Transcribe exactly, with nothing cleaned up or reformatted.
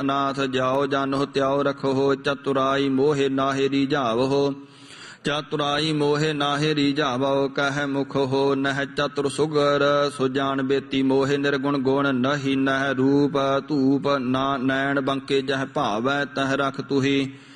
अनाथ जाओ जानो त्याओ रखो चतुराई मोहे नाहे रिझावो चतुराई मोहे नाहे रिझावो कह मुख हो नह चतुर सुगर सुजान बेती मोहे निर्गुण गुण नही नह रूप धूप ना नैन बंके जह भावै तह रख तुही